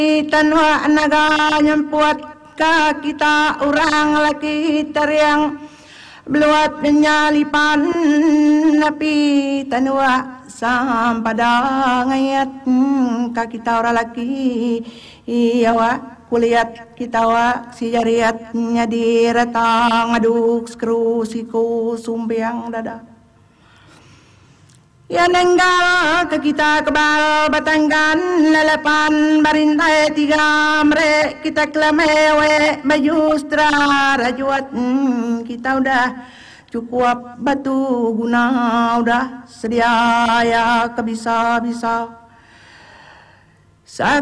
tanwa naga nyempuat ka kita orang laki teriang beluat menyalipan napi tanwa sampada ngayat ka kita orang laki iyawa kuliat kita wa si jariat nyadi ratang aduk skru siku sumbiang dada ya nenggal ke kita kebal batanggan lalapan barintai tiga merek kita kelamewe majustra rajuat kita udah cukup batu guna udah sedia ya kebisa-bisa